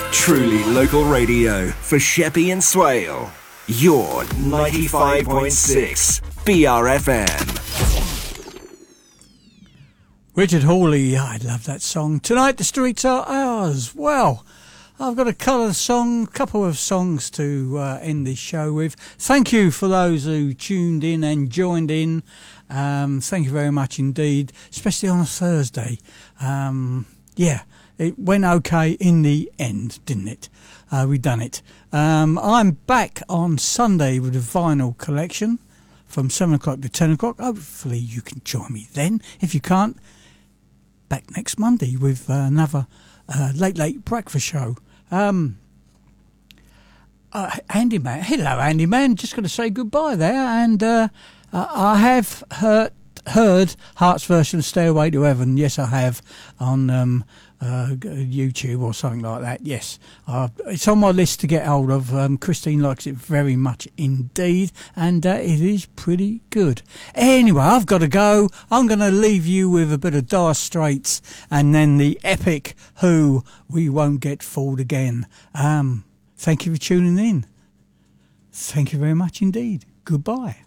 Truly local radio for Sheppey and Swale. Your 95.6 BRFM. Richard Hawley, I love that song. Tonight the streets are ours. Well, I've got a couple of songs to end this show with. Thank you for those who tuned in and joined in. Thank you very much indeed, especially on a Thursday. Yeah, it went okay in the end, didn't it? We done it. I'm back on Sunday with a vinyl collection from 7 o'clock to 10 o'clock. Hopefully you can join me then. If you can't, back next Monday with another late breakfast show. Andy Man, hello Andy Man, just going to say goodbye there, and I have heard Heart's version of Stairway to Heaven. Yes, I have, on YouTube or something like that. Yes, it's on my list to get hold of. Christine likes it very much indeed, and it is pretty good. Anyway, I've got to go. I'm going to leave you with a bit of Dire Straits and then the epic Who, We Won't Get Fooled Again. Thank you for tuning in. Thank you very much indeed. Goodbye.